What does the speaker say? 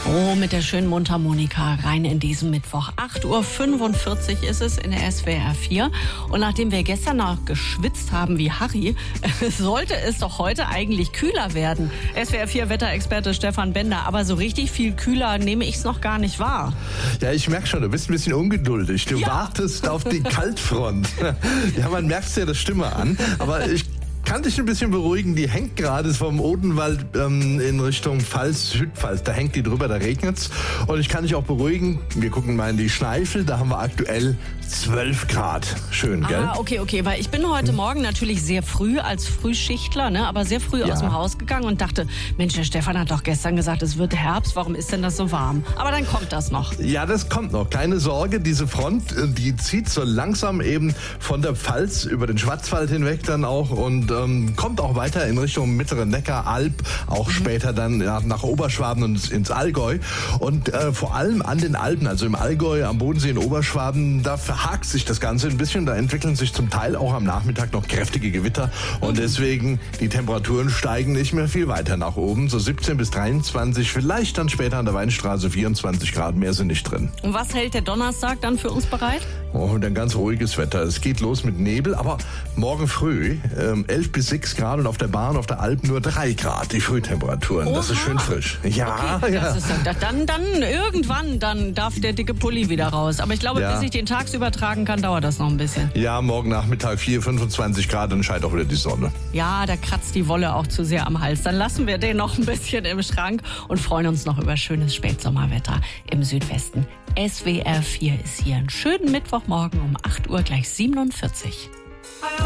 Oh, mit der schönen Mundharmonika rein in diesen Mittwoch. 8:45 Uhr ist es in der SWR 4. Und nachdem wir gestern noch geschwitzt haben wie Harry, sollte es doch heute eigentlich kühler werden. SWR 4 Wetterexperte Stefan Bender. Aber so richtig viel kühler nehme ich es noch gar nicht wahr. Ja, ich merke schon, du bist ein bisschen ungeduldig. Du wartest auf die Kaltfront. Ja, man merkt es ja der Stimme an. Aber ich kann dich ein bisschen beruhigen, die hängt gerade vom Odenwald in Richtung Pfalz, Südpfalz. Da hängt die drüber, da regnet's. Und ich kann dich auch beruhigen, wir gucken mal in die Schneifel, da haben wir aktuell 12 Grad. Schön, gell? Ah, okay, weil ich bin heute Morgen natürlich sehr früh als Frühschichtler, aber sehr früh aus dem Haus gegangen und dachte, Mensch, der Stefan hat doch gestern gesagt, es wird Herbst, warum ist denn das so warm? Aber dann kommt das noch. Ja, das kommt noch. Keine Sorge, diese Front, die zieht so langsam eben von der Pfalz über den Schwarzwald hinweg dann auch und kommt auch weiter in Richtung mittlere Neckar, Alb, auch später dann nach Oberschwaben und ins Allgäu. Und vor allem an den Alpen, also im Allgäu, am Bodensee, in Oberschwaben, da verhakt sich das Ganze ein bisschen. Da entwickeln sich zum Teil auch am Nachmittag noch kräftige Gewitter. Und deswegen, die Temperaturen steigen nicht mehr viel weiter nach oben. So 17 bis 23, vielleicht dann später an der Weinstraße 24 Grad, mehr sind nicht drin. Und was hält der Donnerstag dann für uns bereit? Oh, und ein ganz ruhiges Wetter. Es geht los mit Nebel, aber morgen früh 11 bis 6 Grad und auf der Bahn, auf der Alp nur 3 Grad, die Frühtemperaturen. Das ist schön frisch. Ja, okay, ja. Dann irgendwann, dann darf der dicke Pulli wieder raus. Aber ich glaube, bis ich den tagsüber tragen kann, dauert das noch ein bisschen. Ja, morgen Nachmittag 25 Grad, dann scheint auch wieder die Sonne. Ja, da kratzt die Wolle auch zu sehr am Hals. Dann lassen wir den noch ein bisschen im Schrank und freuen uns noch über schönes Spätsommerwetter im Südwesten. SWR 4 ist hier. Einen schönen Mittwochmorgen um 8 Uhr gleich 47.